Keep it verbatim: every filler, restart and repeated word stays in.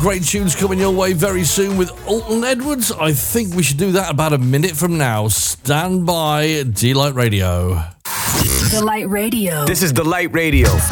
great tunes coming your way very soon with Alton Edwards. I think we should do that about a minute from now. Stand by, Delight Radio. Delight Radio. This is Delight Radio.